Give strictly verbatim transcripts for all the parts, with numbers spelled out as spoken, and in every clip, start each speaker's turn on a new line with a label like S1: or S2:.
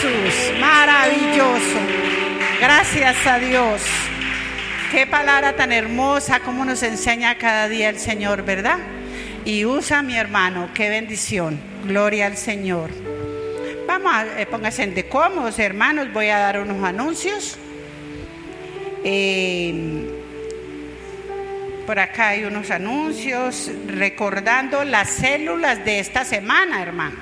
S1: Jesús, maravilloso. Gracias a Dios. Qué palabra tan hermosa, cómo nos enseña cada día el Señor, ¿verdad? Y usa a mi hermano, qué bendición. Gloria al Señor. Vamos a, eh, pónganse de cómodos, hermanos, voy a dar unos anuncios. Eh, por acá hay unos anuncios recordando las células de esta semana, hermano.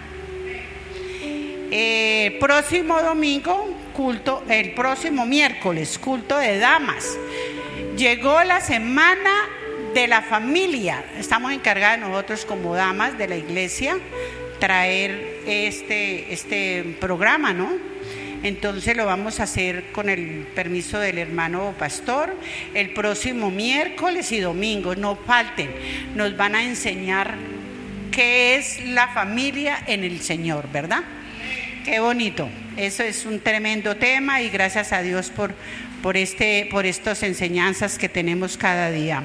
S1: Eh, próximo domingo, culto, el próximo miércoles, culto de damas. Llegó la semana de la familia. Estamos encargados nosotros como damas de la iglesia traer este, este programa, ¿no? Entonces lo vamos a hacer con el permiso del hermano pastor el próximo miércoles y domingo. No falten, nos van a enseñar qué es la familia en el Señor, ¿verdad? Qué bonito. Eso es un tremendo tema y gracias a Dios por, por, este, por estas enseñanzas que tenemos cada día.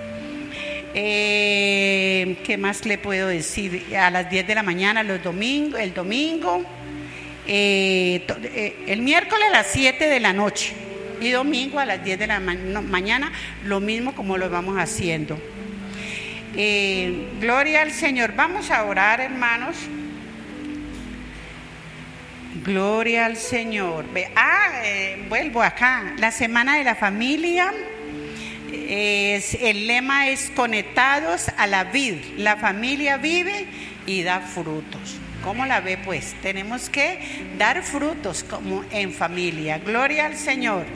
S1: Eh, ¿Qué más le puedo decir? A las diez de la mañana los domingos, el domingo, eh, to, eh, el miércoles a las siete de la noche y domingo a las diez de la ma- no, mañana, lo mismo como lo vamos haciendo. Eh, gloria al Señor. Vamos a orar, hermanos. Gloria al Señor. Ah, eh, vuelvo acá. La semana de la familia. Es, el lema es conectados a la vid. La familia vive y da frutos. ¿Cómo la ve pues? Tenemos que dar frutos como en familia. Gloria al Señor.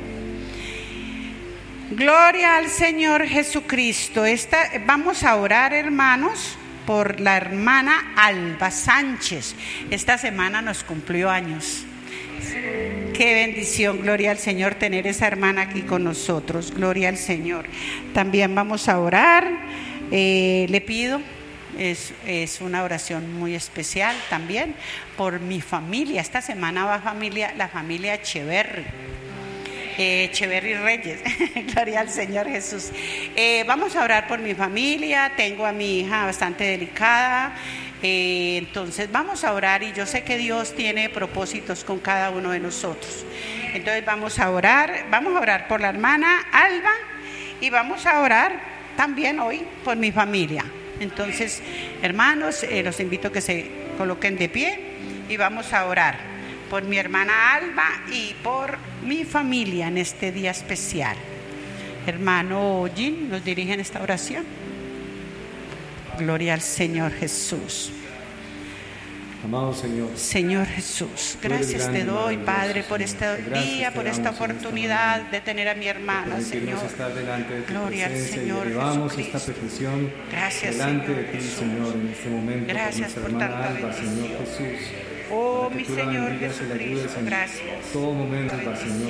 S1: Gloria al Señor Jesucristo. Esta, vamos a orar, hermanos, por la hermana Alba Sánchez. Esta semana nos cumplió años. Qué bendición, gloria al Señor, tener esa hermana aquí con nosotros. Gloria al Señor. También vamos a orar. Eh, le pido, es, es una oración muy especial también por mi familia. Esta semana va familia, la familia Echeverry. Eh, Echeverry Reyes. Gloria al Señor Jesús. Eh, vamos a orar por mi familia. Tengo a mi hija bastante delicada. Eh, entonces vamos a orar y yo sé que Dios tiene propósitos con cada uno de nosotros. Entonces vamos a orar, vamos a orar por la hermana Alba y vamos a orar también hoy por mi familia. Entonces, hermanos, eh, los invito a que se coloquen de pie y vamos a orar por mi hermana Alba y por mi familia en este día especial. Hermano Jim, ¿nos dirige en esta oración? Gloria al Señor Jesús.
S2: Amado Señor,
S1: Señor Jesús, gracias te doy, Padre, por este día, por esta oportunidad de tener a mi hermana, Señor. Gloria al Señor Jesucristo.
S2: Esta petición
S1: gracias,
S2: delante
S1: Señor
S2: de ti,
S1: Jesús.
S2: Señor, en este momento.
S1: Gracias por tanta
S2: Alba,
S1: bendición.
S2: Señor Jesús.
S1: Oh, mi Señor Jesucristo, gracias.
S2: Todo momento, Señor.